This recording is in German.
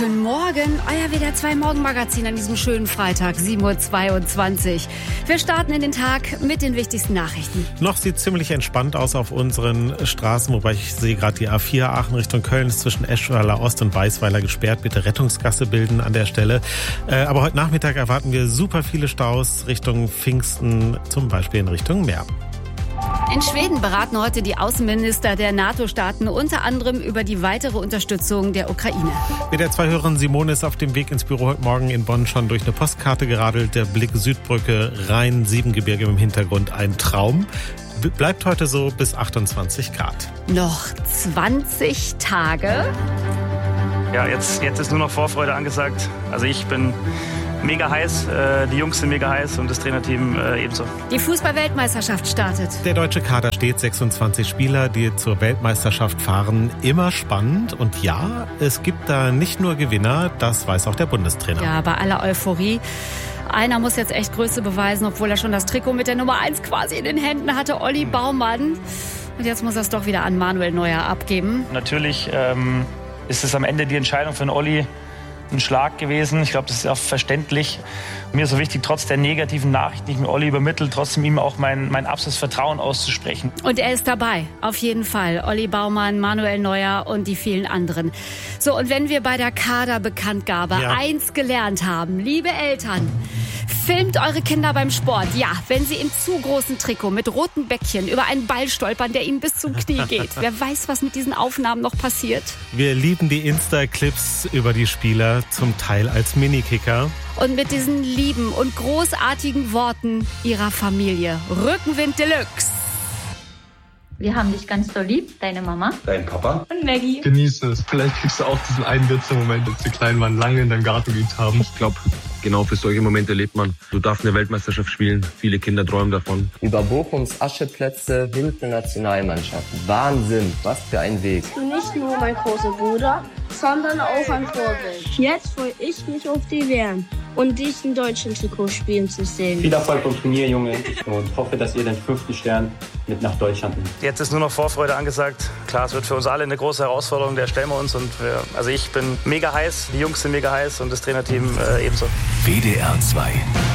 Guten Morgen, euer WDR 2 Morgenmagazin an diesem schönen Freitag, 7:22 Uhr. Wir starten in den Tag mit den wichtigsten Nachrichten. Noch sieht ziemlich entspannt aus auf unseren Straßen, wobei ich sehe gerade die A4 Aachen Richtung Köln ist zwischen Eschweiler Ost und Weißweiler gesperrt. Bitte Rettungsgasse bilden an der Stelle. Aber heute Nachmittag erwarten wir super viele Staus Richtung Pfingsten, zum Beispiel in Richtung Meer. In Schweden beraten heute die Außenminister der NATO-Staaten unter anderem über die weitere Unterstützung der Ukraine. WDR 2-Hörerin Simone ist auf dem Weg ins Büro heute Morgen in Bonn schon durch eine Postkarte geradelt. Der Blick Südbrücke, Rhein-Siebengebirge im Hintergrund, ein Traum. Bleibt heute so bis 28 Grad. Noch 20 Tage. Ja, jetzt ist nur noch Vorfreude angesagt. Also ich bin mega heiß, die Jungs sind mega heiß und das Trainerteam ebenso. Die Fußball-Weltmeisterschaft startet. Der deutsche Kader steht, 26 Spieler, die zur Weltmeisterschaft fahren. Immer spannend und ja, es gibt da nicht nur Gewinner, das weiß auch der Bundestrainer. Ja, bei aller Euphorie. Einer muss jetzt echt Größe beweisen, obwohl er schon das Trikot mit der Nummer 1 quasi in den Händen hatte, Olli Baumann. Und jetzt muss er es doch wieder an Manuel Neuer abgeben. Natürlich ist es am Ende die Entscheidung für den Olli ein Schlag gewesen. Ich glaube, das ist auch verständlich. Mir ist so wichtig, trotz der negativen Nachrichten, die ich mir Olli übermittelt, trotzdem ihm auch mein absolutes Vertrauen auszusprechen. Und er ist dabei, auf jeden Fall. Olli Baumann, Manuel Neuer und die vielen anderen. So, und wenn wir bei der Kaderbekanntgabe eins gelernt haben, liebe Eltern, filmt eure Kinder beim Sport. Ja, wenn sie im zu großen Trikot mit roten Bäckchen über einen Ball stolpern, der ihnen bis zum Knie geht. Wer weiß, was mit diesen Aufnahmen noch passiert. Wir lieben die Insta-Clips über die Spieler, zum Teil als Minikicker. Und mit diesen lieben und großartigen Worten ihrer Familie. Rückenwind Deluxe. Wir haben dich ganz doll lieb, deine Mama. Dein Papa. Und Maggie. Genieße es. Vielleicht kriegst du auch diesen einen Witze-Moment, als die Kleinen waren lange in deinem Garten geübt haben. Ich glaube, genau für solche Momente lebt man. Du darfst eine Weltmeisterschaft spielen. Viele Kinder träumen davon. Über Bochums Ascheplätze hin zur Nationalmannschaft. Wahnsinn, was für ein Weg. Nicht nur mein großer Bruder, sondern auch ein Vorbild. Jetzt freue ich mich auf die WM und dich in deutschen Trikot spielen zu sehen. Viel Erfolg beim Turnier, Junge, und hoffe, dass ihr den 5. Stern mit nach Deutschland nimmt. Jetzt ist nur noch Vorfreude angesagt. Klar, es wird für uns alle eine große Herausforderung, der stellen wir uns. Und also ich bin mega heiß, die Jungs sind mega heiß und das Trainerteam ebenso. WDR 2